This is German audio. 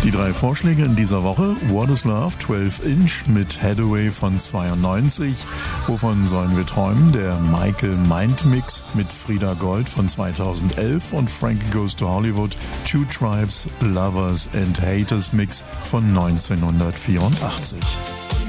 Die 3 Vorschläge in dieser Woche: What is Love, 12 Inch mit Hathaway von 92, Wovon sollen wir träumen, der Michael Mind Mix mit Frida Gold von 2011 und Frankie Goes to Hollywood, Two Tribes, Lovers and Haters Mix von 1984.